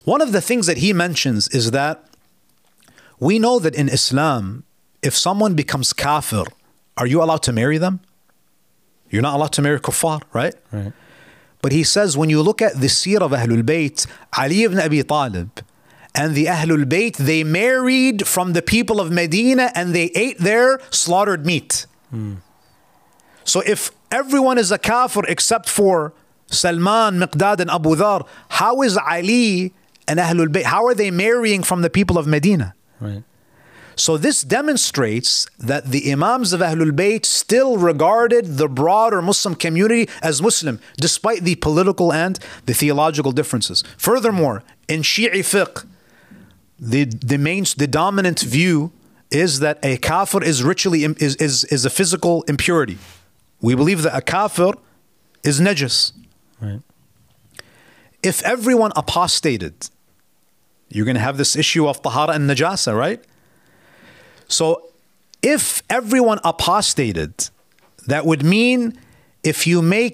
One of the things that he mentions is that we know that in Islam, if someone becomes kafir, are you allowed to marry them? You're not allowed to marry kuffar, right? Right. But he says when you look at the seerah of Ahlul Bayt, Ali ibn Abi Talib and the Ahlul Bayt, they married from the people of Medina and they ate their slaughtered meat. So if everyone is a kafir except for Salman, Miqdad and Abu Dhar, how is Ali and Ahlul Bayt, how are they marrying from the people of Medina? Right. So this demonstrates that the Imams of Ahlul Bayt still regarded the broader Muslim community as Muslim, despite the political and the theological differences. Furthermore, in Shi'i fiqh, the dominant view is that a kafir is ritually is a physical impurity. We believe that a kafir is najis. Right. If everyone apostated, you're going to have this issue of tahara and najasa, right? So if everyone apostated, that would mean if you make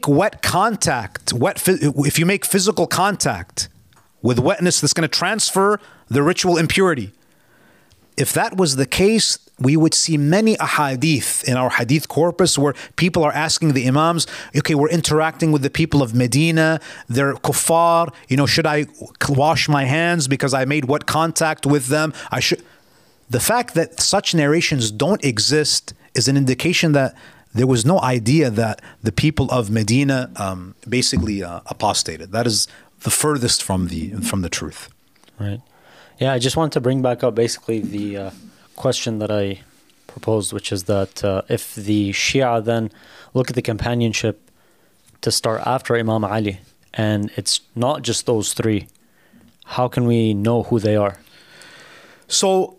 if you make physical contact with wetness, that's going to transfer the ritual impurity. If that was the case, we would see many ahadith in our hadith corpus where people are asking the imams, okay, we're interacting with the people of Medina, they're kuffar, should I wash my hands because I made what contact with them? The fact that such narrations don't exist is an indication that there was no idea that the people of Medina basically apostated. That is the furthest from the truth. Right. Yeah, I just want to bring back up basically the question that I proposed, which is that if the Shia then look at the companionship to start after Imam Ali, and it's not just those three, how can we know who they are? So,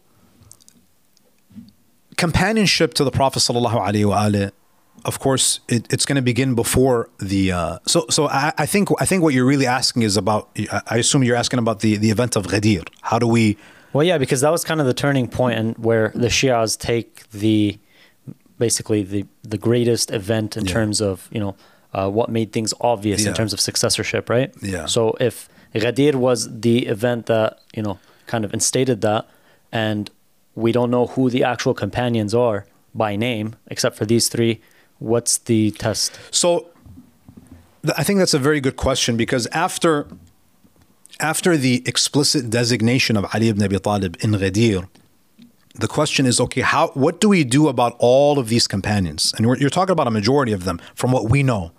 companionship to the Prophet ﷺ, of course, it's going to begin before the. So I think what you're really asking is about. I assume you're asking about the event of Ghadir. How do we? Well, yeah, because that was kind of the turning point, and where the Shias take basically the greatest event in terms of what made things obvious in terms of successorship, right? Yeah. So if Ghadir was the event that kind of instated that, and we don't know who the actual companions are by name, except for these three, what's the test? So I think that's a very good question, because after the explicit designation of Ali ibn Abi Talib in Ghadir, the question is, okay, what do we do about all of these companions? And you're talking about a majority of them from what we know.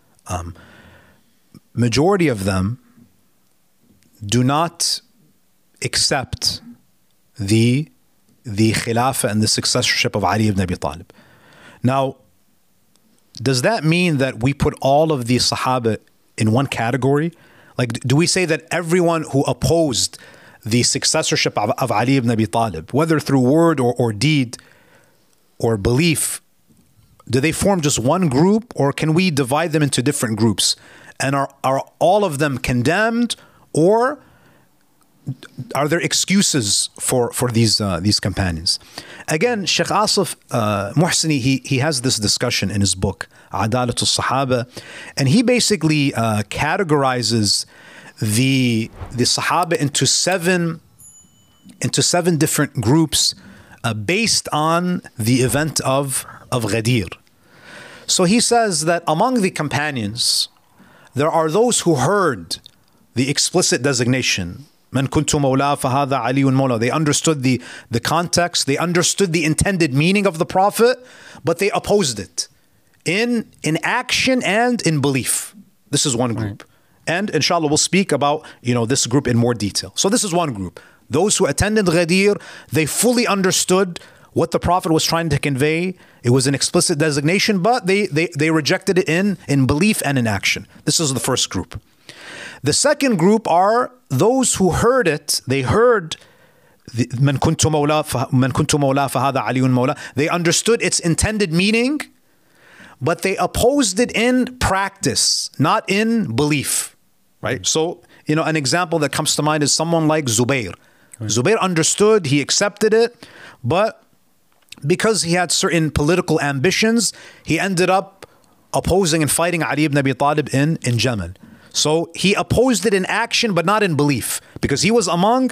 Majority of them do not accept the Khilafah and the successorship of Ali ibn Abi Talib. Now, does that mean that we put all of the Sahaba in one category? Like, do we say that everyone who opposed the successorship of Ali ibn Abi Talib, whether through word or deed or belief, do they form just one group, or can we divide them into different groups? And are all of them condemned, or are there excuses for these companions? Again, Sheikh Asif Muhsini, he has this discussion in his book Adalatul Sahaba, and he basically categorizes the Sahaba into seven different groups based on the event of Ghadir. So he says that among the companions, there are those who heard the explicit designation, Man kuntu mawla fahadha aliyun mawla. They understood the context, they understood the intended meaning of the Prophet, but they opposed it in action and in belief. This is one group. Right. And inshallah we'll speak about this group in more detail. So this is one group. Those who attended Ghadir, they fully understood what the Prophet was trying to convey. It was an explicit designation, but they rejected it in belief and in action. This is the first group. The second group are those who heard it. They heard Man kuntu mawla fahadha aliyun mawla. They understood its intended meaning, but they opposed it in practice, not in belief. Right? So, an example that comes to mind is someone like Zubair. Right. Zubair understood, he accepted it, but because he had certain political ambitions, he ended up opposing and fighting Ali ibn Abi Talib in Jamal. So he opposed it in action, but not in belief, because he was among